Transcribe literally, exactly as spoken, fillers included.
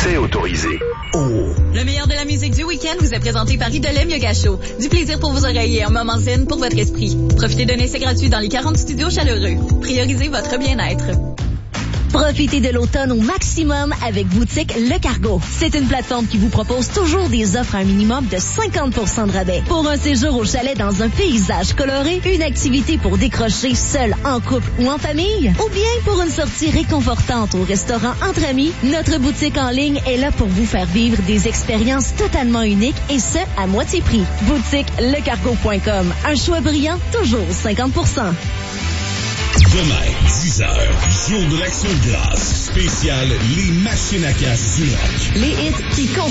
C'est autorisé. Oh! Le meilleur de la musique du week-end vous est présenté par Idolem Yoga Show. Du plaisir pour vos oreilles et un moment zen pour votre esprit. Profitez d'un essai gratuit dans les quarante studios chaleureux. Priorisez votre bien-être. Profitez de l'automne au maximum avec Boutique Le Cargo. C'est une plateforme qui vous propose toujours des offres à un minimum de cinquante pour cent de rabais. Pour un séjour au chalet dans un paysage coloré, une activité pour décrocher seul, en couple ou en famille, ou bien pour une sortie réconfortante au restaurant entre amis, notre boutique en ligne est là pour vous faire vivre des expériences totalement uniques et ce, à moitié prix. Boutique le cargo point com. Un choix brillant, toujours cinquante pour cent. Demain, dix heures, jour de l'action de grâce. Spécial, les machines à casse du rock. Les hits qui comptent.